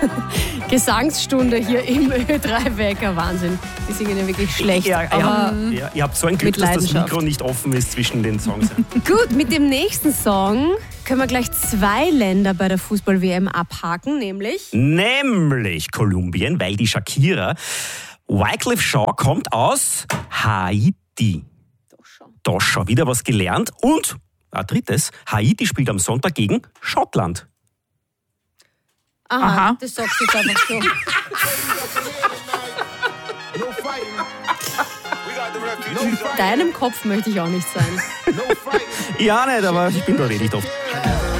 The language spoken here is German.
Gesangsstunde hier im Ö3-Wecker. Wahnsinn. Die singen ja wirklich schlecht. Ja, aber ihr habt so ein Glück, dass das Mikro nicht offen ist zwischen den Songs. Gut, mit dem nächsten Song können wir gleich 2 Länder bei der Fußball-WM abhaken, nämlich Kolumbien, weil die Shakira Wyclef Jean kommt aus Haiti. Doch schon wieder was gelernt. Und ein drittes, Haiti spielt am Sonntag gegen Schottland. Aha. Das sagst du jetzt einfach so. In deinem Kopf möchte ich auch nicht sein. Ja, nicht, aber ich bin da richtig oft.